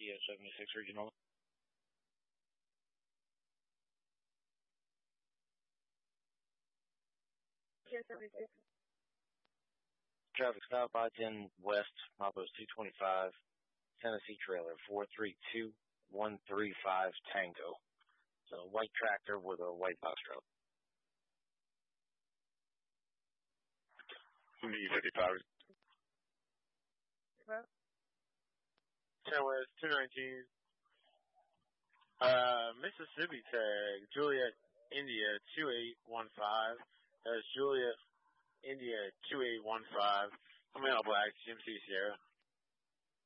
ES76 Regional. Traffic stop I-10 West, Milepost 225, Tennessee trailer 432135 Tango. It's a white tractor with a white box truck. E55. West 219. Mississippi tag, Juliet India 2815. That's Juliet India 2815. I'm in all black, GMC Sierra.